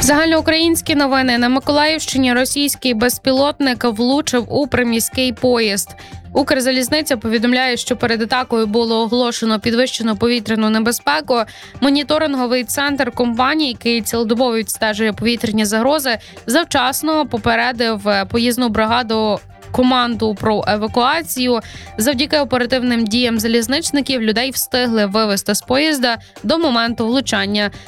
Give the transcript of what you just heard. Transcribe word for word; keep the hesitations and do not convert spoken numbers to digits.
Загальноукраїнські новини. На Миколаївщині російський безпілотник влучив у приміський поїзд. Укрзалізниця повідомляє, що перед атакою було оголошено підвищену повітряну небезпеку. Моніторинговий центр компанії, який цілодобово відстежує повітряні загрози, завчасно попередив поїзну бригаду команду про евакуацію. Завдяки оперативним діям залізничників людей встигли вивезти з поїзда до моменту влучання.